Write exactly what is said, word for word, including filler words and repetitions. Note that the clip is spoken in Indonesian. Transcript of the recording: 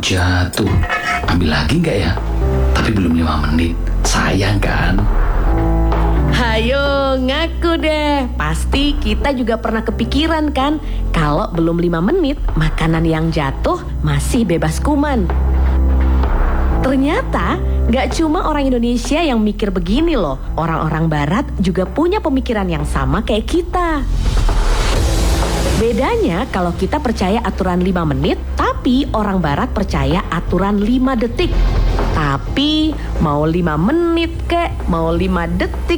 Jatuh. Ambil lagi nggak ya? Tapi belum lima menit. Sayang kan? Hayo ngaku deh. Pasti kita juga pernah kepikiran kan, kalau belum lima menit makanan yang jatuh masih bebas kuman. Ternyata gak cuma orang Indonesia yang mikir begini loh. Orang-orang barat juga punya pemikiran yang sama kayak kita. Bedanya kalau kita percaya aturan lima menit, tapi orang barat percaya aturan lima detik. Tapi mau lima menit kek, mau lima detik